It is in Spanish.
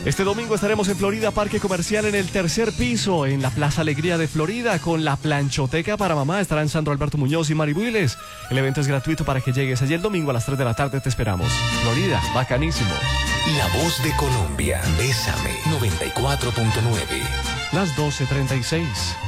Este domingo estaremos en Florida Parque Comercial en el tercer piso, en la Plaza Alegría de Florida, con la planchoteca para mamá. Estarán Sandro Alberto Muñoz y Mari Builes. El evento es gratuito para que llegues. Allí el domingo a las 3 de la tarde te esperamos. Florida, bacanísimo. La voz de Colombia, Bésame 94.9. Las 12:36.